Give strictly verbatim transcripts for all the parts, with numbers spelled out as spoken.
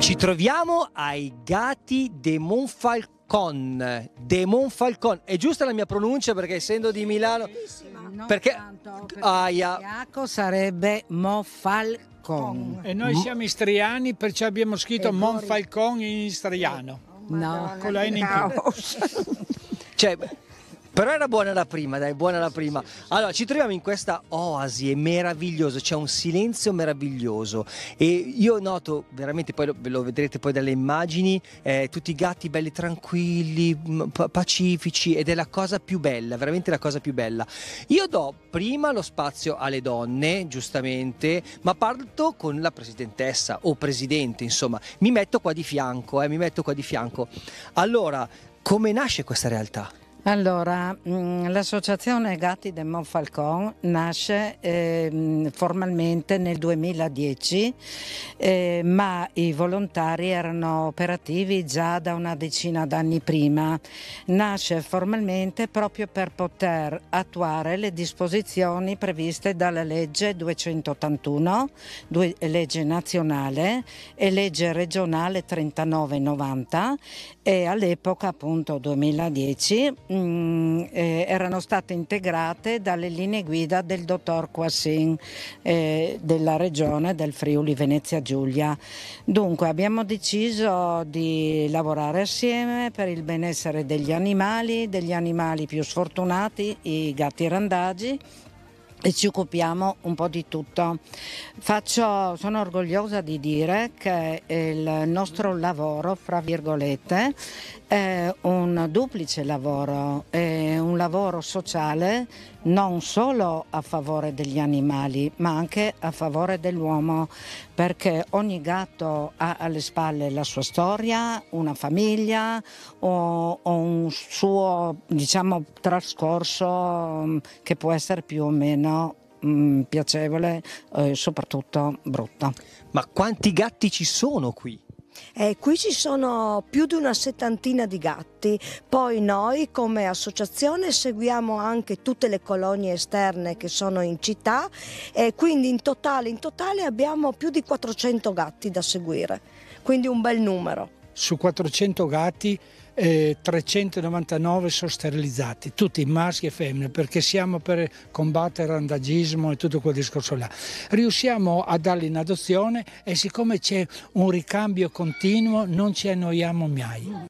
Ci troviamo ai Gatti de Monfalcone. De Monfalcone, è giusta la mia pronuncia perché essendo di Milano? Non perché tanto, perché aia. Iaco sarebbe Monfalcone. E noi siamo istriani, perciò abbiamo scritto E Monfalcone in istriano. No, con la N in più. Cioè, però era buona la prima, dai, buona la prima. Allora, ci troviamo in questa oasi, è meraviglioso, c'è un silenzio meraviglioso e io noto veramente, poi lo, lo vedrete poi dalle immagini, eh, tutti i gatti belli tranquilli, pacifici, ed è la cosa più bella, veramente la cosa più bella. Io do prima lo spazio alle donne, giustamente, ma parto con la presidentessa o presidente, insomma, mi metto qua di fianco, eh, mi metto qua di fianco. Allora, come nasce questa realtà? Allora, l'associazione Gatti de Monfalcone nasce eh, formalmente nel duemiladieci, eh, ma i volontari erano operativi già da una decina d'anni prima. Nasce formalmente proprio per poter attuare le disposizioni previste dalla legge duecentottantuno, legge nazionale, e legge regionale trentanove novanta, e all'epoca appunto duemiladieci Mm, eh, erano state integrate dalle linee guida del dottor Quassin eh, della regione del Friuli Venezia Giulia. Dunque abbiamo deciso di lavorare assieme per il benessere degli animali, degli animali più sfortunati, i gatti randagi, e ci occupiamo un po' di tutto. Faccio, sono orgogliosa di dire che il nostro lavoro, fra virgolette, è un duplice lavoro, è un lavoro sociale non solo a favore degli animali ma anche a favore dell'uomo, perché ogni gatto ha alle spalle la sua storia, una famiglia o, o un suo, diciamo, trascorso che può essere più o meno mh, piacevole e eh, soprattutto brutto. Ma quanti gatti ci sono qui? Eh, qui ci sono più di una settantina di gatti, poi noi come associazione seguiamo anche tutte le colonie esterne che sono in città, e quindi in totale, in totale abbiamo più di quattrocento gatti da seguire, quindi un bel numero. Su quattrocento gatti eh, trecentonovantanove sono sterilizzati, tutti maschi e femmine, perché siamo per combattere il randagismo e tutto quel discorso là. Riusciamo a darli in adozione e siccome c'è un ricambio continuo non ci annoiamo mai.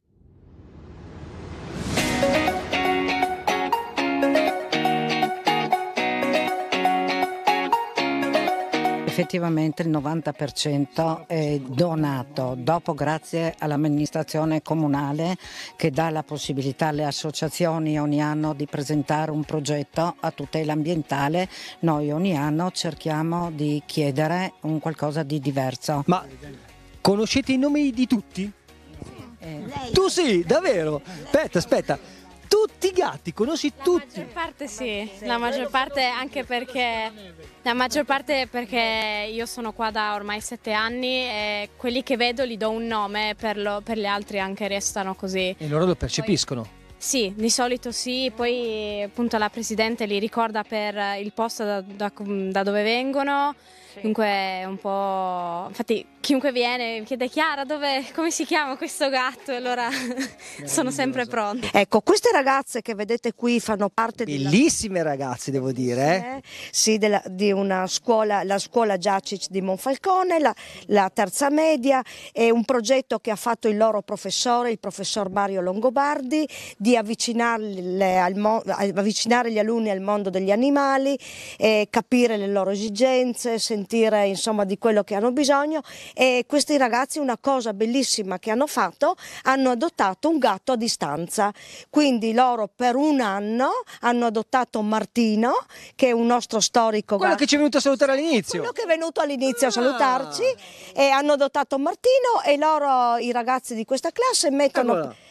Effettivamente il novanta per cento è donato, dopo grazie all'amministrazione comunale che dà la possibilità alle associazioni ogni anno di presentare un progetto a tutela ambientale. Noi ogni anno cerchiamo di chiedere un qualcosa di diverso. Ma conoscete i nomi di tutti? Eh, Tu sì, davvero? Aspetta, aspetta. Tutti i gatti, conosci La tutti? maggior parte sì, la maggior parte anche perché la maggior parte perché io sono qua da ormai sette anni e quelli che vedo li do un nome, per, lo, per gli altri anche restano così. E loro lo percepiscono? Poi, sì, di solito sì, poi appunto la Presidente li ricorda per il posto da, da, da dove vengono. Dunque è un po'... Infatti chiunque viene mi chiede: Chiara, dove, come si chiama questo gatto? E allora sono sempre pronta. Ecco, queste ragazze che vedete qui fanno parte di Bellissime ragazze, devo dire. Eh? Sì, della, di una scuola, la scuola Giacic di Monfalcone, la, la terza media, è un progetto che ha fatto il loro professore, il professor Mario Longobardi, di avvicinarle al mo, avvicinare gli alunni al mondo degli animali, eh, capire le loro esigenze, sentire insomma di quello che hanno bisogno. E questi ragazzi, una cosa bellissima che hanno fatto, hanno adottato un gatto a distanza, quindi loro per un anno hanno adottato Martino, che è un nostro storico Quello gatto, che ci è venuto a salutare all'inizio. quello che è venuto all'inizio Ah. a salutarci, e hanno adottato Martino, e loro, i ragazzi di questa classe, mettono Allora.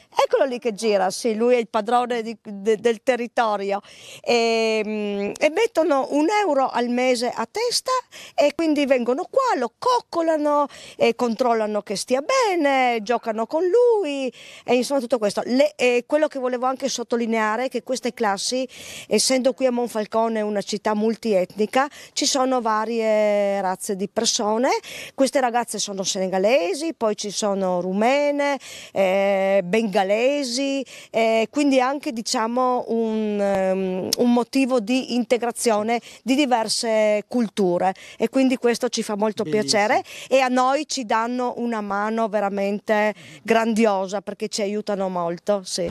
Eccolo lì che gira, sì, lui è il padrone di, de, del territorio e, e mettono un euro al mese a testa e quindi vengono qua, lo coccolano e controllano che stia bene, giocano con lui e insomma tutto questo. Le, e quello che volevo anche sottolineare è che queste classi, essendo qui a Monfalcone una città multietnica, ci sono varie razze di persone. Queste ragazze sono senegalesi, poi ci sono rumene, eh, bengalesi, eh, quindi anche diciamo un, um, un motivo di integrazione di diverse culture e quindi questo ci fa molto Bellissimo. piacere e a noi ci danno una mano veramente grandiosa perché ci aiutano molto. Sì.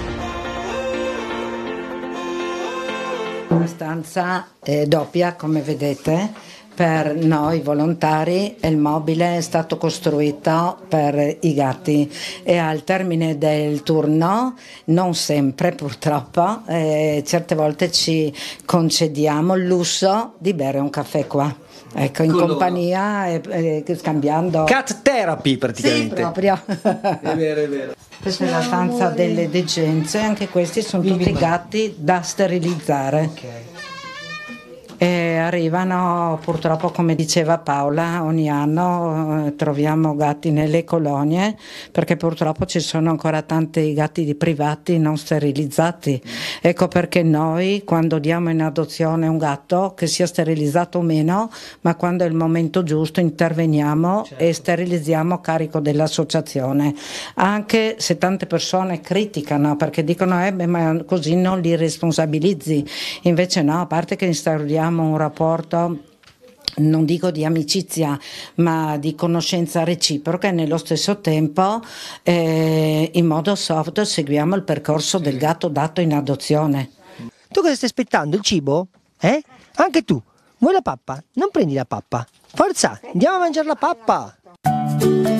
La stanza è doppia, come vedete. Per noi volontari il mobile è stato costruito per i gatti e al termine del turno, non sempre purtroppo, eh, certe volte ci concediamo il lusso di bere un caffè qua. Ecco, in Con compagnia e, e scambiando. Cat therapy praticamente. Sì, proprio. È vero, è vero. Questa è la stanza delle degenze, anche questi sono tutti gatti da sterilizzare. Okay. E arrivano purtroppo, come diceva Paola, ogni anno eh, troviamo gatti nelle colonie perché purtroppo ci sono ancora tanti gatti di privati non sterilizzati. Ecco perché noi quando diamo in adozione un gatto, che sia sterilizzato o meno, ma quando è il momento giusto interveniamo certo. e sterilizziamo a carico dell'associazione. Anche se tante persone criticano perché dicono eh, beh, ma così non li responsabilizzi, invece no, a parte che instauriamo un rapporto, non dico di amicizia, ma di conoscenza reciproca e nello stesso tempo eh, in modo soft seguiamo il percorso del gatto dato in adozione. Tu cosa stai aspettando? Il cibo? Eh? Anche tu? Vuoi la pappa? Non prendi la pappa. Forza, andiamo a mangiare la pappa.